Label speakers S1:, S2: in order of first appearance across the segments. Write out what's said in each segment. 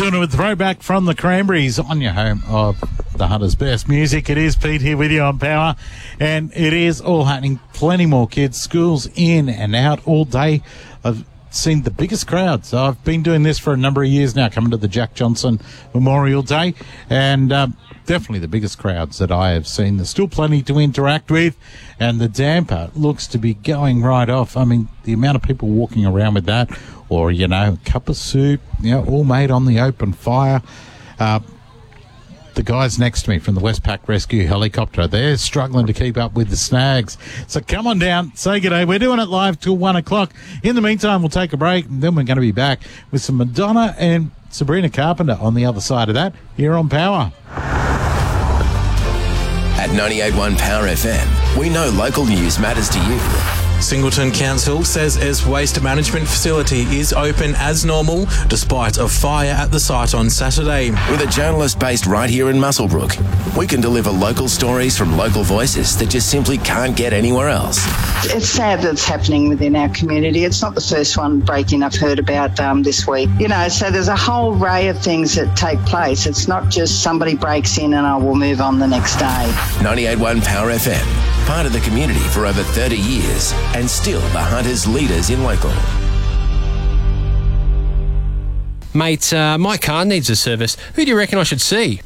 S1: Doing it with Throwback from the Cranberries on your home of the Hunter's best music. It is Pete here with you on Power, and it is all happening. Plenty more kids, schools in and out all day. I've seen the biggest crowds. I've been doing this for a number of years now, coming to the Jack Johnson Memorial Day, and definitely the biggest crowds that I have seen. There's still plenty to interact with, and the damper looks to be going right off. I mean, the amount of people walking around with that, or, you know, a cup of soup, you know, all made on the open fire. The guys next to me from the Westpac Rescue Helicopter, they're struggling to keep up with the snags. So come on down, say good day. We're doing it live till 1 o'clock. In the meantime, we'll take a break, and then we're going to be back with some Madonna and Sabrina Carpenter on the other side of that here on Power.
S2: At 98.1 Power FM, we know local news matters to you.
S3: Singleton Council says its waste management facility is open as normal despite a fire at the site on Saturday.
S2: With a journalist based right here in Muswellbrook, we can deliver local stories from local voices that just simply can't get anywhere else.
S4: It's sad that it's happening within our community. It's not the first one break-in I've heard about this week. You know, so there's a whole array of things that take place. It's not just somebody breaks in and I will move on the next day.
S2: 98.1 Power FM, part of the community for over 30 years and still the Hunters' leaders in local.
S5: Mate, my car needs a service. Who do you reckon I should see?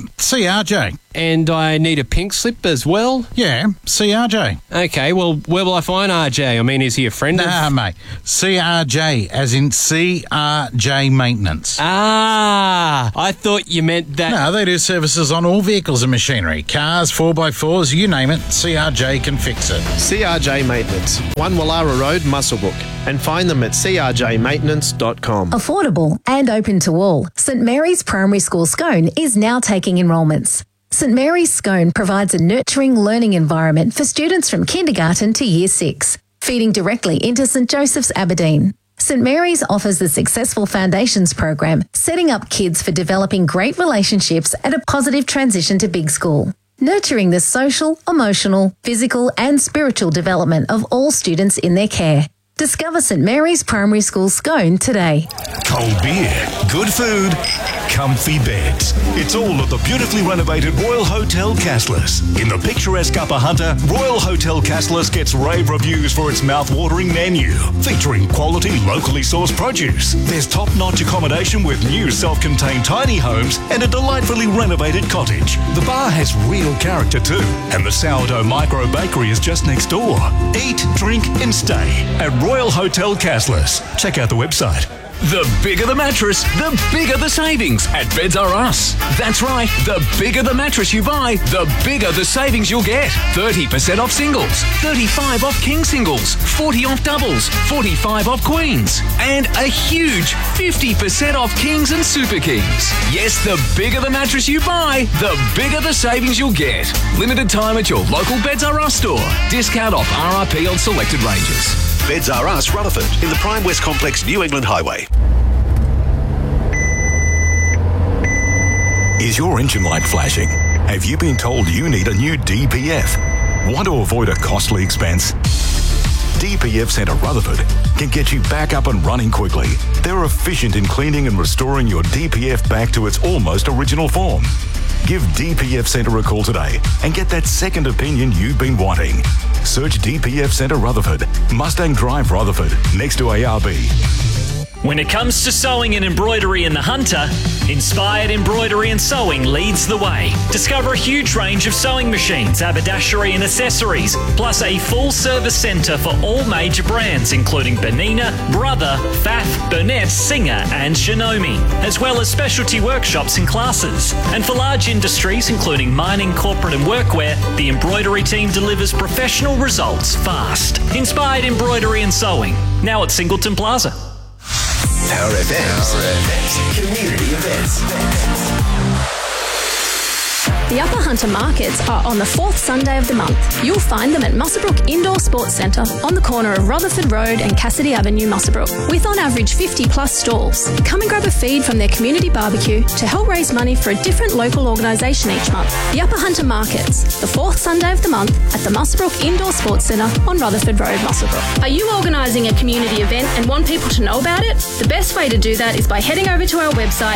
S1: CRJ.
S5: And I need a pink slip as well?
S1: Yeah, CRJ.
S5: Okay, well, where will I find RJ? I mean, is he a friend
S1: Nah, mate. CRJ, as in CRJ Maintenance.
S5: Ah, I thought you meant that.
S1: No, they do services on all vehicles and machinery. Cars, 4x4s, you name it, CRJ can fix it.
S6: CRJ Maintenance, 1 Wallara Road, Muswellbrook. And find them at crjmaintenance.com.
S7: Affordable and open to all, St Mary's Primary School Scone is now taking enrolments. St Mary's Scone provides a nurturing learning environment for students from kindergarten to year 6, feeding directly into St Joseph's Aberdeen. St Mary's offers the Successful Foundations program, setting up kids for developing great relationships and a positive transition to big school, nurturing the social, emotional, physical and spiritual development of all students in their care. Discover St Mary's Primary School Scone today.
S8: Cold beer, good food, comfy beds. It's all at the beautifully renovated Royal Hotel Casslis. In the picturesque Upper Hunter, Royal Hotel Casslis gets rave reviews for its mouth-watering menu, featuring quality, locally sourced produce. There's top-notch accommodation with new self-contained tiny homes and a delightfully renovated cottage. The bar has real character too, and the sourdough micro bakery is just next door. Eat, drink and stay at Royal Hotel Casslis. Check out the website.
S9: The bigger the mattress, the bigger the savings at Beds R Us. That's right, the bigger the mattress you buy, the bigger the savings you'll get. 30% off singles, 35% off king singles, 40% off doubles, 45% off queens, and a huge 50% off kings and super kings. Yes, the bigger the mattress you buy, the bigger the savings you'll get. Limited time at your local Beds R Us store. Discount off RRP on selected ranges.
S10: Beds R Us, Rutherford, in the Prime West Complex, New England Highway.
S8: Is your engine light flashing? Have you been told you need a new DPF? Want to avoid a costly expense? DPF Centre Rutherford can get you back up and running quickly. They're efficient in cleaning and restoring your DPF back to its almost original form. Give DPF Centre a call today and get that second opinion you've been wanting. Search DPF Centre Rutherford, Mustang Drive Rutherford, next to ARB.
S11: When it comes to sewing and embroidery in the Hunter, Inspired Embroidery and Sewing leads the way. Discover a huge range of sewing machines, haberdashery and accessories, plus a full service centre for all major brands including Bernina, Brother, Pfaff, Burnett, Singer and Shinomi, as well as specialty workshops and classes. And for large industries including mining, corporate and workwear, the embroidery team delivers professional results fast. Inspired Embroidery and Sewing, now at Singleton Plaza.
S2: Power FM's community events.
S12: The Upper Hunter Markets are on the 4th Sunday of the month. You'll find them at Muswellbrook Indoor Sports Centre on the corner of Rutherford Road and Cassidy Avenue, Muswellbrook, with on average 50 plus stalls. Come and grab a feed from their community barbecue to help raise money for a different local organisation each month. The Upper Hunter Markets, the 4th Sunday of the month at the Muswellbrook Indoor Sports Centre on Rutherford Road, Muswellbrook. Are you organising a community event and want people to know about it? The best way to do that is by heading over to our website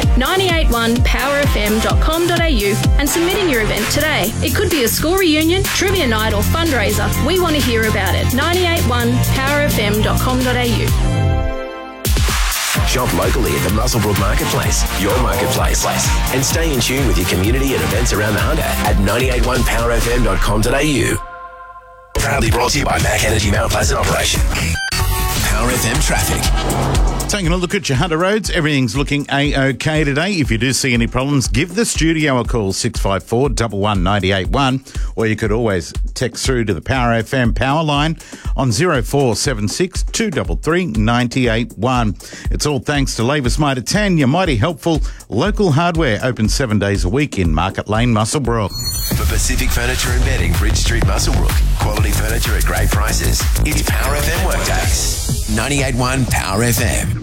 S12: 981powerfm.com.au and submitting your event today. It could be a school reunion, trivia night or fundraiser. We want to hear about it. 981powerfm.com.au.
S2: Shop locally at the Muswellbrook Marketplace, your marketplace. And stay in tune with your community and events around the Hunter at 981powerfm.com.au. Proudly brought to you by Mac Energy Mount Pleasant Operation. Power FM traffic.
S1: Taking a look at your Hunter roads, everything's looking A-OK today. If you do see any problems, give the studio a call, 654 11981, or you could always text through to the Power FM power line on 0476 233 981. It's all thanks to Lavis Mitre 10, your mighty helpful local hardware, open 7 days a week in Market Lane, Muswellbrook.
S2: For Pacific Furniture and Bedding, Bridge Street, Muswellbrook. Quality furniture at great prices. It's Power FM Workdays. 98.1 Power FM.